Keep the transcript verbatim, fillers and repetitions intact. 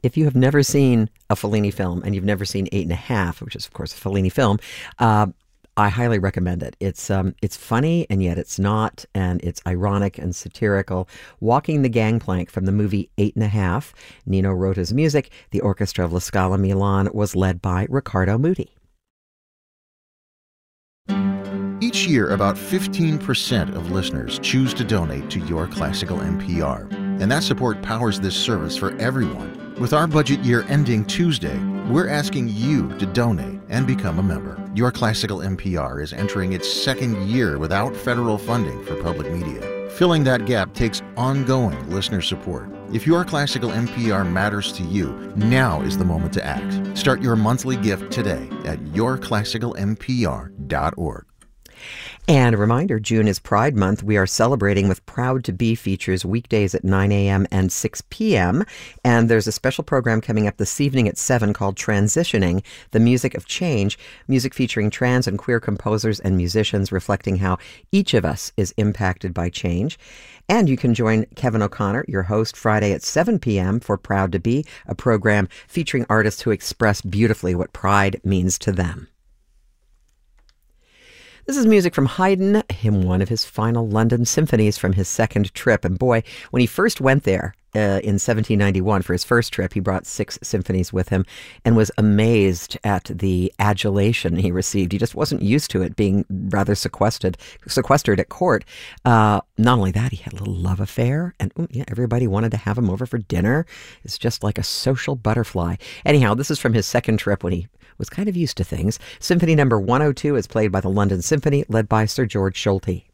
if you have never seen a Fellini film and you've never seen Eight and a Half, which is, of course, a Fellini film, uh, I highly recommend it. It's um, it's funny, and yet it's not, and it's ironic and satirical. Walking the gangplank from the movie Eight and a Half. Nino Rota's music. The orchestra of La Scala Milan was led by Riccardo Muti. Each year, about fifteen percent of listeners choose to donate to Your Classical N P R, and that support powers this service for everyone. With our budget year ending Tuesday, we're asking you to donate and become a member. Your Classical N P R is entering its second year without federal funding for public media. Filling that gap takes ongoing listener support. If Your Classical N P R matters to you, now is the moment to act. Start your monthly gift today at your classical n p r dot org. And a reminder, June is Pride Month. We are celebrating with Proud to Be features weekdays at nine a.m. and six p.m. And there's a special program coming up this evening at seven called Transitioning, the Music of Change, music featuring trans and queer composers and musicians reflecting how each of us is impacted by change. And you can join Kevin O'Connor, your host, Friday at seven p.m. for Proud to Be, a program featuring artists who express beautifully what pride means to them. This is music from Haydn, him one of his final London symphonies from his second trip. And boy, when he first went there uh, in seventeen ninety-one for his first trip, he brought six symphonies with him and was amazed at the adulation he received. He just wasn't used to it, being rather sequestered, sequestered at court. Uh, not only that, he had a little love affair, and ooh, yeah, everybody wanted to have him over for dinner. It's just like a social butterfly. Anyhow, this is from his second trip when he was kind of used to things. Symphony number one oh two is played by the London Symphony, led by Sir George Solti.